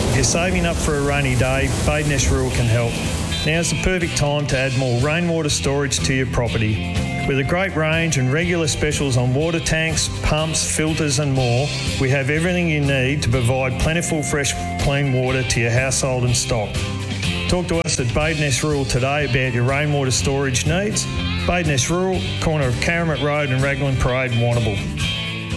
If you're saving up for a rainy day, Badeness Rural can help. Now's the perfect time to add more rainwater storage to your property. With a great range and regular specials on water tanks, pumps, filters and more, we have everything you need to provide plentiful, fresh, clean water to your household and stock. Talk to us at Badeness Rural today about your rainwater storage needs. Badeness Rural, corner of Karamat Road and Raglan Parade in Warrnambool.